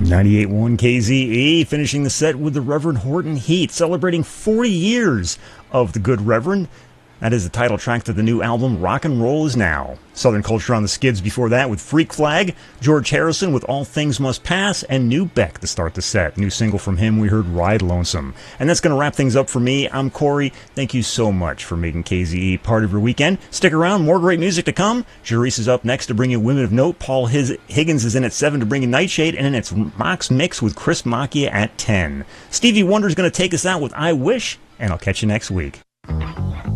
98.1 KZE, finishing the set with the Reverend Horton Heat, celebrating 40 years of the Good Reverend. That is the title track to the new album, Rock and Roll Is Now. Southern Culture on the Skids before that with Freak Flag, George Harrison with All Things Must Pass, and New Beck to start the set. New single from him, we heard Ride Lonesome. And that's going to wrap things up for me. I'm Corey. Thank you so much for making KZE part of your weekend. Stick around, more great music to come. Jerice is up next to bring you Women of Note. Paul Higgins is in at 7 to bring you Nightshade, and then it's Mox Mix with Chris Macchia at 10. Stevie Wonder's going to take us out with I Wish, and I'll catch you next week.